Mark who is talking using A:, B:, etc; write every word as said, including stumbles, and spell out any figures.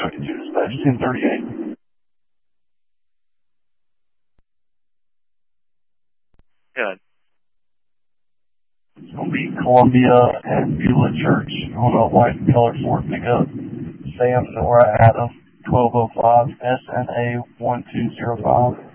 A: to dispatch ten thirty-eight.
B: Good.
A: It's going to be Columbia and Beulah Church on a white and color Ford pickup. Sam Nora Adam, twelve oh five S N A one two zero five.